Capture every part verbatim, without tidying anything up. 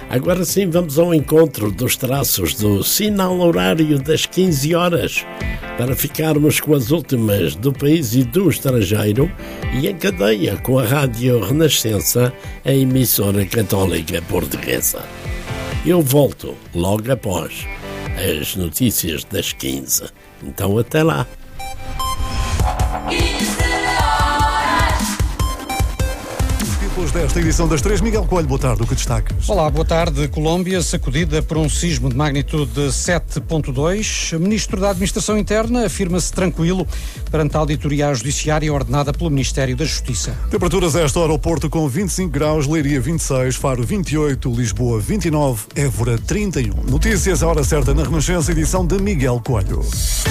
Agora sim vamos ao encontro dos traços do sinal horário das quinze horas para ficarmos com as últimas do país e do estrangeiro e em cadeia com a Rádio Renascença, a emissora católica portuguesa. Eu volto logo após as notícias das quinze. Então até lá. Desta edição das três, Miguel Coelho, boa tarde, o que destacas? Olá, boa tarde. Colômbia sacudida por um sismo de magnitude sete ponto dois. O Ministro da Administração Interna afirma-se tranquilo perante a auditoria judiciária ordenada pelo Ministério da Justiça. Temperaturas a esta hora, ao Porto com vinte e cinco graus, Leiria vinte e seis, Faro vinte e oito, Lisboa vinte e nove, Évora trinta e um. Notícias à hora certa na Renascença, edição de Miguel Coelho.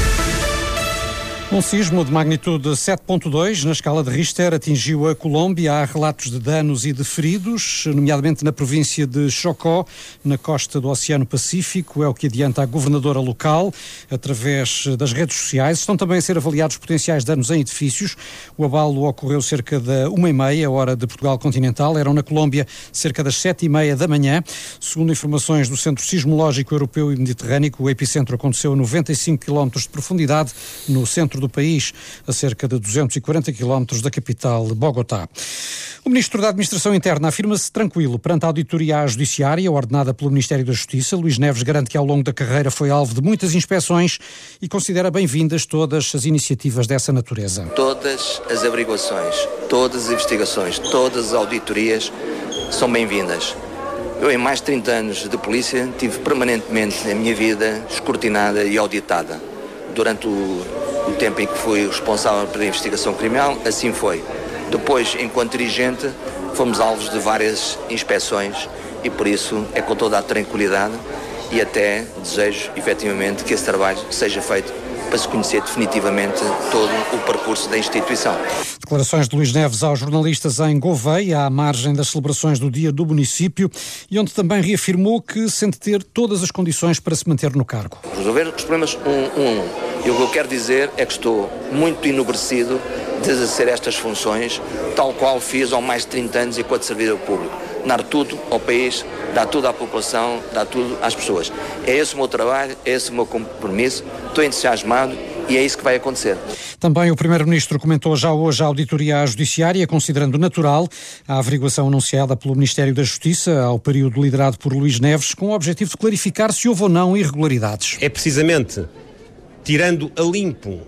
Um sismo de magnitude sete ponto dois na escala de Richter atingiu a Colômbia. Há relatos de danos e de feridos, nomeadamente na província de Chocó, na costa do Oceano Pacífico. É o que adianta a governadora local através das redes sociais. Estão também a ser avaliados potenciais danos em edifícios. O abalo ocorreu cerca da uma e meia, hora de Portugal continental. Eram na Colômbia cerca das sete e meia da manhã. Segundo informações do Centro Sismológico Europeu e Mediterrâneo, o epicentro aconteceu a noventa e cinco quilómetros de profundidade no centro do país, a cerca de duzentos e quarenta quilómetros da capital, Bogotá. O Ministro da Administração Interna afirma-se tranquilo perante a auditoria judiciária ordenada pelo Ministério da Justiça. Luís Neves garante que ao longo da carreira foi alvo de muitas inspeções e considera bem-vindas todas as iniciativas dessa natureza. Todas as averiguações, todas as investigações, todas as auditorias são bem-vindas. Eu, em mais de trinta anos de polícia, tive permanentemente a minha vida escrutinada e auditada. Durante o, o tempo em que fui responsável pela investigação criminal, assim foi. Depois, enquanto dirigente, fomos alvos de várias inspeções e, por isso, é com toda a tranquilidade e até desejo, efetivamente, que esse trabalho seja feito para se conhecer definitivamente todo o percurso da instituição. Declarações de Luís Neves aos jornalistas em Gouveia, à margem das celebrações do Dia do Município, e onde também reafirmou que sente ter todas as condições para se manter no cargo. Resolver os problemas um, um, um. E o que eu quero dizer é que estou muito enobrecido de exercer estas funções, tal qual fiz há mais de trinta anos enquanto servir ao público. Dar tudo ao país, dar tudo à população, dar tudo às pessoas. É esse o meu trabalho, é esse o meu compromisso, estou entusiasmado e é isso que vai acontecer. Também o Primeiro-Ministro comentou já hoje a auditoria judiciária, considerando natural a averiguação anunciada pelo Ministério da Justiça ao período liderado por Luís Neves, com o objetivo de clarificar se houve ou não irregularidades. É precisamente tirando a limpo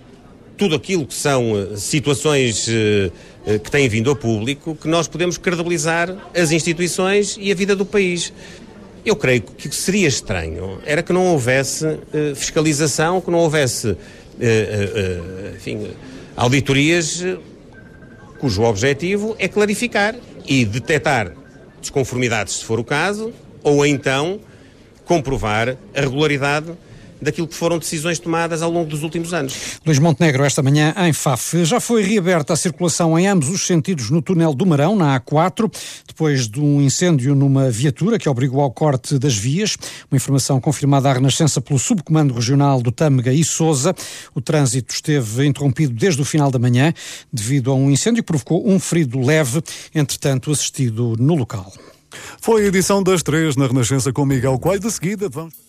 tudo aquilo que são uh, situações uh, uh, que têm vindo ao público, que nós podemos credibilizar as instituições e a vida do país. Eu creio que o que seria estranho era que não houvesse uh, fiscalização, que não houvesse uh, uh, uh, enfim, auditorias uh, cujo objetivo é clarificar e detectar desconformidades, se for o caso, ou então comprovar a regularidade daquilo que foram decisões tomadas ao longo dos últimos anos. Luís Montenegro, esta manhã em Faf. Já foi reaberta a circulação em ambos os sentidos no túnel do Marão, na A quatro, depois de um incêndio numa viatura que obrigou ao corte das vias. Uma informação confirmada à Renascença pelo Subcomando Regional do Tâmega e Sousa. O trânsito esteve interrompido desde o final da manhã devido a um incêndio que provocou um ferido leve, entretanto assistido no local. Foi a edição das três na Renascença com Miguel Coelho. De seguida, vamos...